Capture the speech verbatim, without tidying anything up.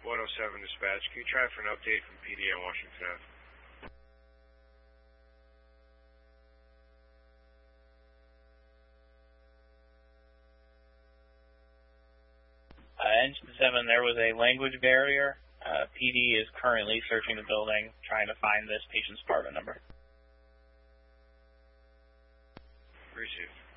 one oh seven dispatch. Can you try for an update from P D on Washington Avenue? Uh, Engine seven, there was a language barrier. Uh, P D is currently searching the building, trying to find this patient's apartment number. Received.